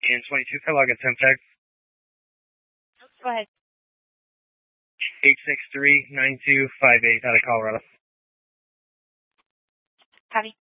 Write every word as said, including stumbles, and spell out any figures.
And twenty-two, can I log in temp tag? Go ahead. eight six three nine two five eight out of Colorado. Copy.